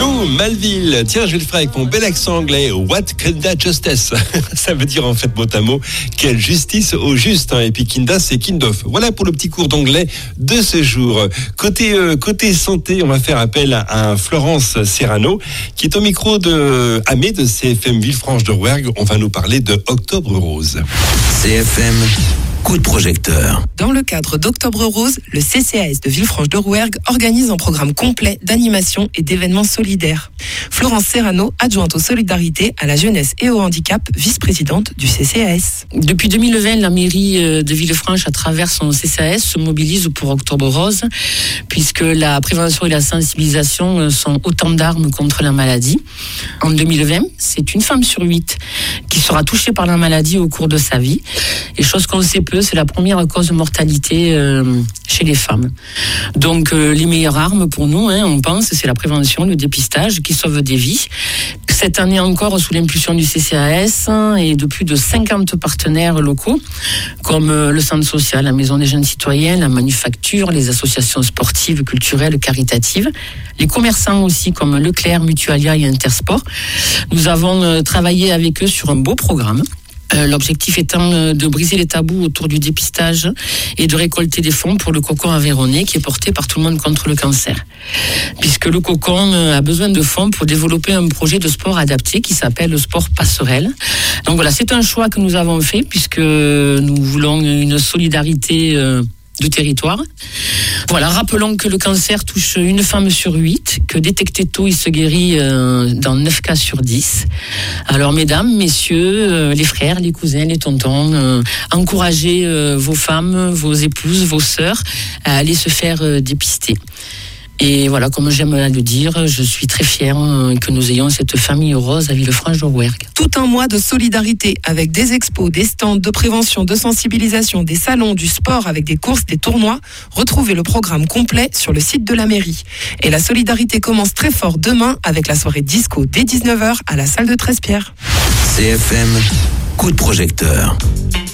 Lou Malville. Tiens, je vais le faire avec mon bel accent anglais. What Kinda Justice. Ça veut dire en fait mot à mot quelle justice au juste. Et puis Kinda, c'est kind of. Voilà pour le petit cours d'anglais de ce jour. Côté santé, on va faire appel à Florence Serrano qui est au micro de Amé de CFM Villefranche de Rouergue. On va nous parler de Octobre Rose. CFM. Coup de projecteur. Dans le cadre d'Octobre Rose, le CCAS de Villefranche de Rouergue organise un programme complet d'animation et d'événements solidaires. Florence Serrano, adjointe aux solidarités, à la jeunesse et au handicap, vice-présidente du CCAS. Depuis 2020, la mairie de Villefranche, à travers son CCAS, se mobilise pour Octobre Rose, puisque la prévention et la sensibilisation sont autant d'armes contre la maladie. En 2020, c'est une femme sur 8 qui sera touchée par la maladie au cours de sa vie. Et chose qu'on sait peu, c'est la première cause de mortalité chez les femmes. Donc les meilleures armes pour nous, on pense, c'est la prévention, le dépistage qui sauve des vies. Cette année encore, sous l'impulsion du CCAS et de plus de 50 partenaires locaux, comme le centre social, la maison des jeunes citoyens, la manufacture, les associations sportives, culturelles, caritatives, les commerçants aussi comme Leclerc, Mutualia et Intersport. Nous avons travaillé avec eux sur un beau programme. L'objectif étant de briser les tabous autour du dépistage et de récolter des fonds pour le cocon aveyronnais qui est porté par Tout le monde contre le cancer. Puisque le cocon a besoin de fonds pour développer un projet de sport adapté qui s'appelle le sport passerelle. Donc voilà, c'est un choix que nous avons fait puisque nous voulons une solidarité de territoire. Voilà, rappelons que le cancer touche une femme sur 8, que détecté tôt, il se guérit dans 9 cas sur 10. Alors mesdames, messieurs, les frères, les cousins, les tontons, encouragez vos femmes, vos épouses, vos sœurs à aller se faire dépister. Et voilà, comme j'aime à le dire, je suis très fière que nous ayons cette famille rose à Villefranche de Rouergue. Tout un mois de solidarité avec des expos, des stands de prévention, de sensibilisation, des salons, du sport avec des courses, des tournois. Retrouvez le programme complet sur le site de la mairie. Et la solidarité commence très fort demain avec la soirée disco dès 19h à la salle de Trespierre. CFM, coup de projecteur.